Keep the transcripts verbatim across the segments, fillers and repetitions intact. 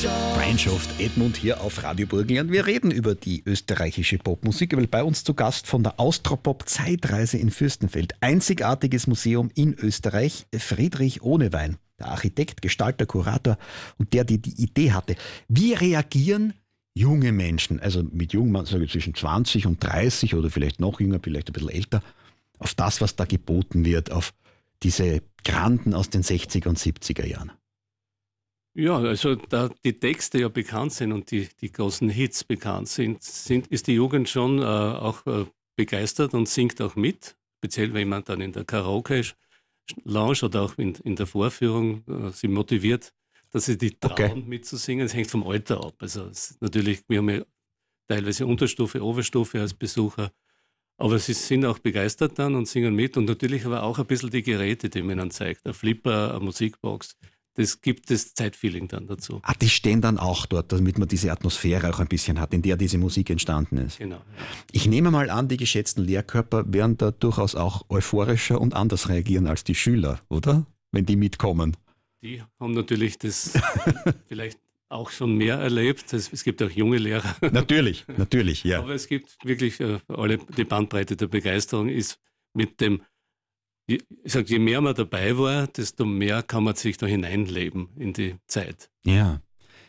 Freundschaft Edmund hier auf Radio Burgenland. Wir reden über die österreichische Popmusik, weil bei uns zu Gast von der Austropop Zeitreise in Fürstenfeld. Einzigartiges Museum in Österreich, Friedrich Ohnewein, der Architekt, Gestalter, Kurator und der, der die Idee hatte. Wie reagieren junge Menschen, also mit jung, man sage zwischen zwanzig und dreißig oder vielleicht noch jünger, vielleicht ein bisschen älter, auf das, was da geboten wird, auf diese Granden aus den sechziger und siebziger Jahren? Ja, also da die Texte ja bekannt sind und die, die großen Hits bekannt sind, sind ist die Jugend schon äh, auch äh, begeistert und singt auch mit. Speziell wenn man dann in der Karaoke-Lounge oder auch in, in der Vorführung äh, sie motiviert, dass sie die trauen Okay. mitzusingen. Das hängt vom Alter ab. Also es ist natürlich, wir haben ja teilweise Unterstufe, Oberstufe als Besucher, aber sie sind auch begeistert dann und singen mit und natürlich aber auch ein bisschen die Geräte, die man ihnen zeigt. Ein Flipper, eine Musikbox. Das gibt das Zeitfeeling dann dazu. Ah, die stehen dann auch dort, damit man diese Atmosphäre auch ein bisschen hat, in der diese Musik entstanden ist. Genau. Ja. Ich nehme mal an, die geschätzten Lehrkörper werden da durchaus auch euphorischer und anders reagieren als die Schüler, oder? Wenn die mitkommen. Die haben natürlich das vielleicht auch schon mehr erlebt. Es, es gibt auch junge Lehrer. Natürlich, natürlich, ja. Aber es gibt wirklich äh, alle, die Bandbreite der Begeisterung ist mit dem, ich sag, je mehr man dabei war, desto mehr kann man sich da hineinleben in die Zeit. Ja.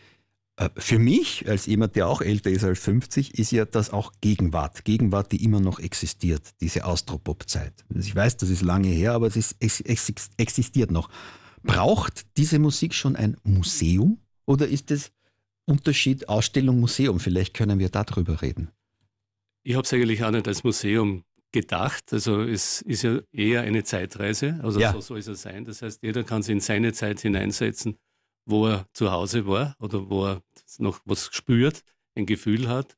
Äh, Für mich, als jemand, der auch älter ist als fünfzig, ist ja das auch Gegenwart. Gegenwart, die immer noch existiert, diese Austropop-Zeit. Also ich weiß, das ist lange her, aber es, ist, es ex- existiert noch. Braucht diese Musik schon ein Museum oder ist es Unterschied Ausstellung, Museum? Vielleicht können wir darüber reden. Ich habe es eigentlich auch nicht als Museum gedacht. Also es ist ja eher eine Zeitreise, also Ja. so soll es ja sein. Das heißt, jeder kann sich in seine Zeit hineinsetzen, wo er zu Hause war oder wo er noch was spürt, ein Gefühl hat.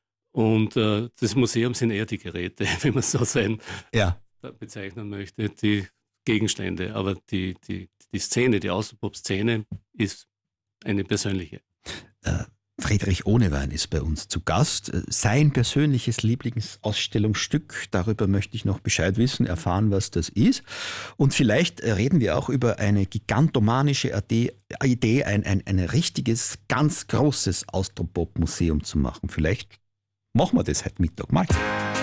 Und äh, das Museum sind eher die Geräte, wenn man so sein Ja. bezeichnen möchte, die Gegenstände. Aber die, die, die Szene, die Austropop-Szene ist eine persönliche. Äh, Friedrich Ohnewein ist bei uns zu Gast. Sein persönliches Lieblingsausstellungsstück, darüber möchte ich noch Bescheid wissen, erfahren, was das ist. Und vielleicht reden wir auch über eine gigantomanische Idee, ein, ein, ein richtiges, ganz großes Austropop-Museum zu machen. Vielleicht machen wir das heute Mittag mal.